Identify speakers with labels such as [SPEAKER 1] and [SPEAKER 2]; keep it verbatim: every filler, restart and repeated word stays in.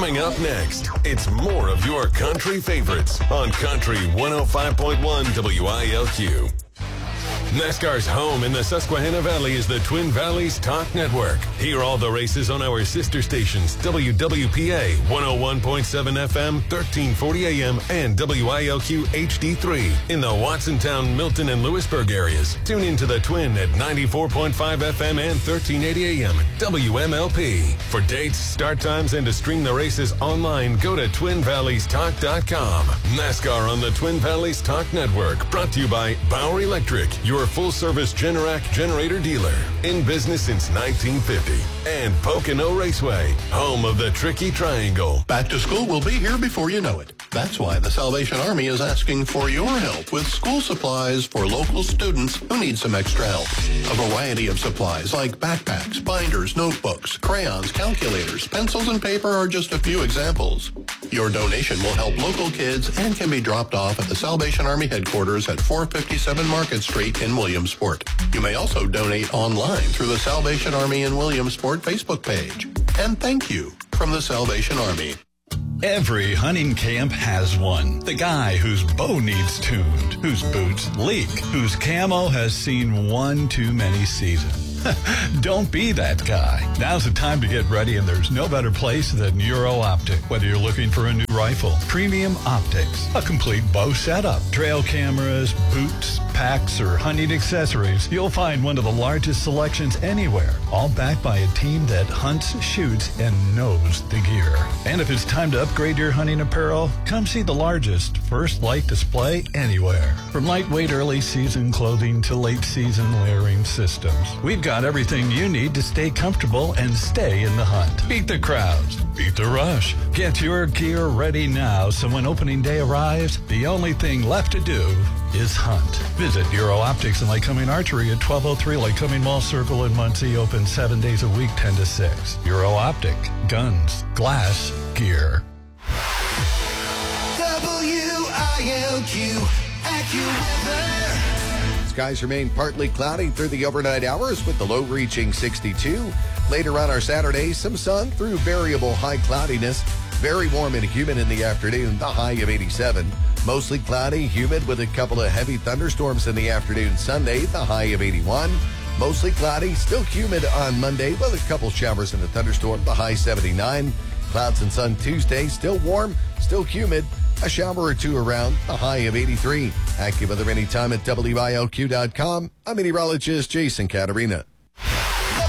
[SPEAKER 1] Coming up next, it's more of your country favorites on Country one oh five point one W I L Q. NASCAR's home in the Susquehanna Valley is the Twin Valleys Talk Network. Hear all the races on our sister stations, W W P A one oh one point seven F M, thirteen forty A M, and W I L Q H D three in the Watsontown, Milton, and Lewisburg areas. Tune into the Twin at ninety-four point five F M and thirteen eighty A M, W M L P. For dates, start times, and to stream the races online, go to twin valleys talk dot com. NASCAR on the Twin Valleys Talk Network, brought to you by Bauer Electric, your full-service Generac generator dealer. In business since nineteen fifty. And Pocono Raceway, home of the Tricky Triangle.
[SPEAKER 2] Back to school will be here before you know it. That's why the Salvation Army is asking for your help with school supplies for local students who need some extra help. A variety of supplies like backpacks, binders, notebooks, crayons, calculators, pencils, and paper are just a few examples. Your donation will help local kids and can be dropped off at the Salvation Army headquarters at four fifty-seven Market Street in Williamsport. You may also donate online through the Salvation Army in Williamsport Facebook page. And thank you from the Salvation Army.
[SPEAKER 3] Every hunting camp has one. The guy whose bow needs tuned, whose boots leak, whose camo has seen one too many seasons. Don't be that guy. Now's the time to get ready, and there's no better place than Euro Optic. Whether you're looking for a new rifle, premium optics, a complete bow setup, trail cameras, boots, packs, or hunting accessories, you'll find one of the largest selections anywhere, all backed by a team that hunts, shoots, and knows the gear. And if it's time to upgrade your hunting apparel, come see the largest First Light display anywhere. From lightweight early season clothing to late season layering systems, we've got Got everything you need to stay comfortable and stay in the hunt. Beat the crowds. Beat the rush. Get your gear ready now, so when opening day arrives, the only thing left to do is hunt. Visit Euro Optics and Lycoming Archery at twelve oh three Lycoming Mall Circle in Muncie, open seven days a week, ten to six. Euro Optic. Guns. Glass. Gear.
[SPEAKER 4] W I L Q AccuWeather.
[SPEAKER 5] Skies remain partly cloudy through the overnight hours with the low reaching sixty-two. Later on our Saturday, some sun through variable high cloudiness. Very warm and humid in the afternoon, the high of eighty-seven. Mostly cloudy, humid with a couple of heavy thunderstorms in the afternoon Sunday, the high of eighty-one. Mostly cloudy, still humid on Monday with a couple showers and a thunderstorm, the high seventy-nine. Clouds and sun Tuesday, still warm, still humid. A shower or two around, a high of eighty-three. AccuWeather anytime at W I L Q dot com. I'm meteorologist Jason Caterina.